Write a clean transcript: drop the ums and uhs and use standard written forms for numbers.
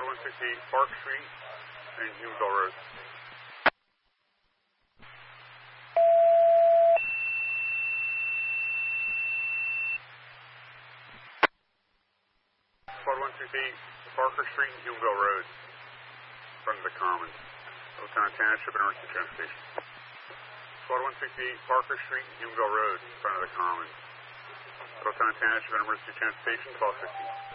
Squad 168 Park Street and Hughesville Road. Squad 168 Parker Street and Hughesville Road, in front of the Commons. Lieutenant Township and Emergency Transportation. Squad 168 Parker Street and Hughesville Road, in front of the Commons. Lieutenant Township and Emergency Transportation, 1216.